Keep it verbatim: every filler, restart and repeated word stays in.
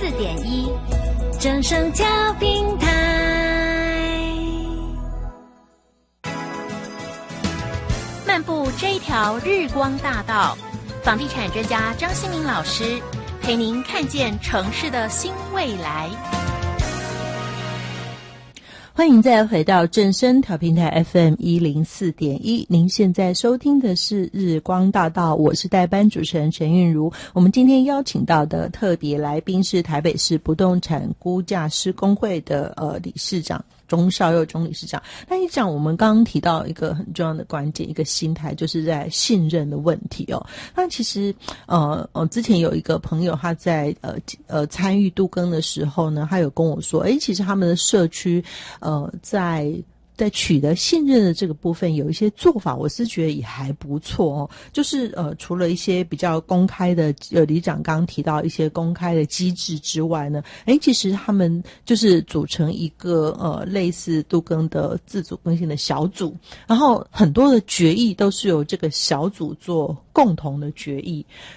四点一，正声调平台。漫步这一条日光大道，房地产专家张新民老师陪您看见城市的新未来。 欢迎再回到正声调平台 F M 一零四点一，您现在收听的是日光大道，我是代班主持人陈韵如。我们今天邀请到的特别来宾是台北市不动产估价师公会的呃理事长钟绍佑钟理事长。那一讲我们刚刚提到一个很重要的关键，一个心态，就是在信任的问题哦。那其实呃呃之前有一个朋友他在呃呃参与都更的时候呢，他有跟我说，诶，其实他们的社区呃在在取得信任的这个部分有一些做法，我是觉得也还不错哦。就是呃，除了一些比较公开的，呃，里长刚刚提到一些公开的机制之外呢，诶，其实他们就是组成一个呃类似都更的自主更新的小组，然后很多的决议都是由这个小组做共同的决议。